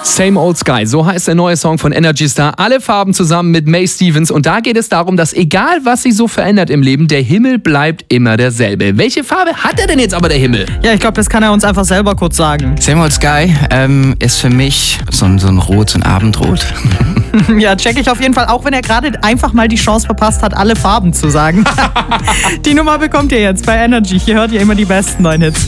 Same Old Sky, so heißt der neue Song von Energy Star. Alle Farben zusammen mit May Stevens. Und da geht es darum, dass egal was sich so verändert im Leben, der Himmel bleibt immer derselbe. Welche Farbe hat er denn jetzt aber, der Himmel? Ja, ich glaube, das kann er uns einfach selber kurz sagen. Same Old Sky ist für mich so ein Rot, so ein Abendrot. Ja, check ich auf jeden Fall, auch wenn er gerade einfach mal die Chance verpasst hat, alle Farben zu sagen. Die Nummer bekommt ihr jetzt bei Energy. Hier hört ihr immer die besten neuen Hits.